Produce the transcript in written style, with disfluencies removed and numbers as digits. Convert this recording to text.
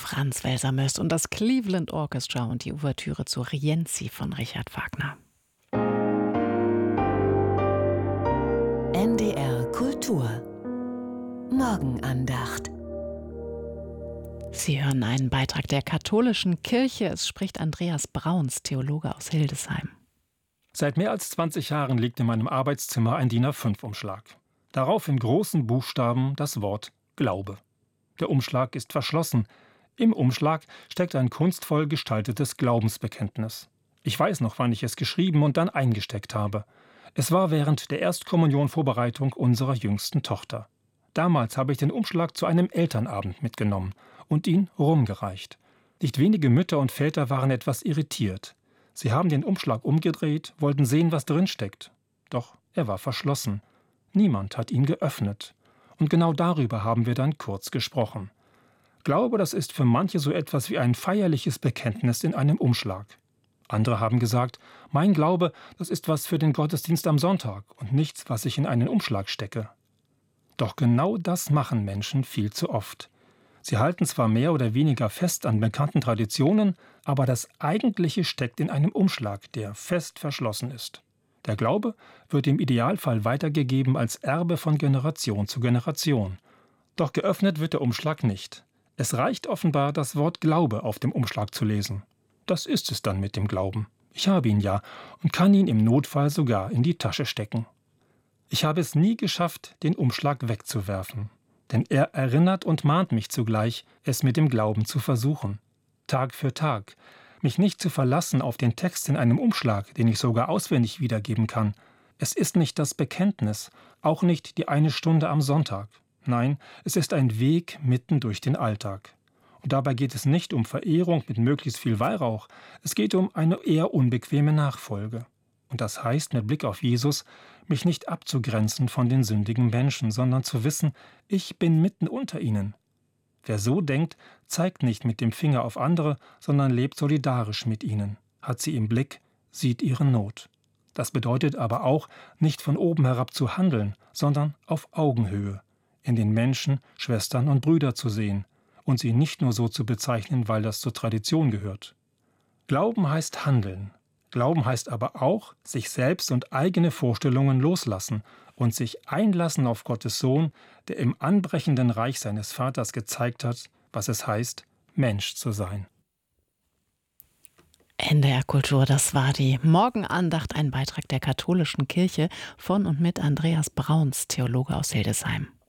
Franz Welser-Möst und das Cleveland Orchestra und die Ouvertüre zu Rienzi von Richard Wagner. NDR Kultur Morgenandacht. Sie hören einen Beitrag der katholischen Kirche. Es spricht Andreas Brauns, Theologe aus Hildesheim. Seit mehr als 20 Jahren liegt in meinem Arbeitszimmer ein DIN A5-Umschlag. Darauf in großen Buchstaben das Wort Glaube. Der Umschlag ist verschlossen. Im Umschlag steckt ein kunstvoll gestaltetes Glaubensbekenntnis. Ich weiß noch, wann ich es geschrieben und dann eingesteckt habe. Es war während der Erstkommunion-Vorbereitung unserer jüngsten Tochter. Damals habe ich den Umschlag zu einem Elternabend mitgenommen und ihn rumgereicht. Nicht wenige Mütter und Väter waren etwas irritiert. Sie haben den Umschlag umgedreht, wollten sehen, was drin steckt. Doch er war verschlossen. Niemand hat ihn geöffnet. Und genau darüber haben wir dann kurz gesprochen. Glaube, das ist für manche so etwas wie ein feierliches Bekenntnis in einem Umschlag. Andere haben gesagt, mein Glaube, das ist was für den Gottesdienst am Sonntag und nichts, was ich in einen Umschlag stecke. Doch genau das machen Menschen viel zu oft. Sie halten zwar mehr oder weniger fest an bekannten Traditionen, aber das Eigentliche steckt in einem Umschlag, der fest verschlossen ist. Der Glaube wird im Idealfall weitergegeben als Erbe von Generation zu Generation. Doch geöffnet wird der Umschlag nicht. Es reicht offenbar, das Wort Glaube auf dem Umschlag zu lesen. Das ist es dann mit dem Glauben. Ich habe ihn ja und kann ihn im Notfall sogar in die Tasche stecken. Ich habe es nie geschafft, den Umschlag wegzuwerfen. Denn er erinnert und mahnt mich zugleich, es mit dem Glauben zu versuchen. Tag für Tag. Mich nicht zu verlassen auf den Text in einem Umschlag, den ich sogar auswendig wiedergeben kann. Es ist nicht das Bekenntnis, auch nicht die eine Stunde am Sonntag. Nein, es ist ein Weg mitten durch den Alltag. Und dabei geht es nicht um Verehrung mit möglichst viel Weihrauch. Es geht um eine eher unbequeme Nachfolge. Und das heißt, mit Blick auf Jesus, mich nicht abzugrenzen von den sündigen Menschen, sondern zu wissen, ich bin mitten unter ihnen. Wer so denkt, zeigt nicht mit dem Finger auf andere, sondern lebt solidarisch mit ihnen, hat sie im Blick, sieht ihre Not. Das bedeutet aber auch, nicht von oben herab zu handeln, sondern auf Augenhöhe, in den Menschen, Schwestern und Brüder zu sehen und sie nicht nur so zu bezeichnen, weil das zur Tradition gehört. Glauben heißt handeln. Glauben heißt aber auch, sich selbst und eigene Vorstellungen loslassen und sich einlassen auf Gottes Sohn, der im anbrechenden Reich seines Vaters gezeigt hat, was es heißt, Mensch zu sein. NDR Kultur, das war die Morgenandacht, ein Beitrag der katholischen Kirche von und mit Andreas Brauns, Theologe aus Hildesheim.